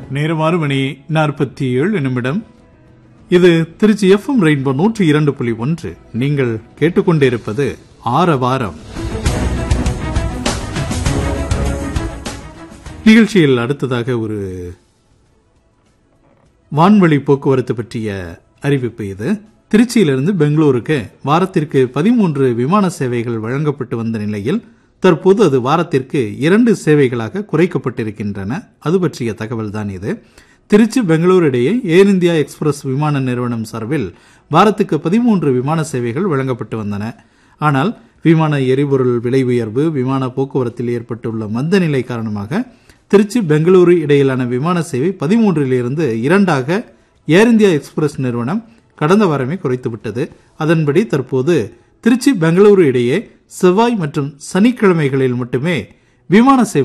நேரம் 6:47. இது Trichy FM rainbow 102.1. நீங்கள் கேட்டுக்கொண்டிருப்பது ஆரவாரம். நிகழ்ச்சியில் அடுத்ததாக ஒரு வான்வழி போக்குவரத்து பற்றிய அறிவிப்பு. இது திருச்சியிலிருந்து பெங்களூருக்கு வாரத்திற்கு 13 விமான சேவைகள் வழங்கப்பட்டு வந்த நிலையில் தற்போது அது வாரத்திற்கு 2 சேவைகளாக குறைக்கப்பட்டிருக்கின்றன. அது பற்றிய தகவல் தான் இது. திருச்சி பெங்களூரு இடையே ஏர் இந்தியா எக்ஸ்பிரஸ் விமான நிறுவனம் சார்பில் வாரத்துக்கு 13 விமான சேவைகள் வழங்கப்பட்டு வந்தன. ஆனால் விமான எரிபொருள் விலை உயர்வு, விமான போக்குவரத்தில் ஏற்பட்டுள்ள மந்த நிலை காரணமாக திருச்சி பெங்களூரு இடையிலான விமான சேவை 13 2ஆக ஏர் இந்தியா எக்ஸ்பிரஸ் நிறுவனம் கடந்த வாரமே குறைத்துவிட்டது. அதன்படி தற்போது திருச்சி பெங்களூரு இடையே செவ்வாய் மற்றும் சனிக்கிழமைகளில் மட்டுமே விமான சேவை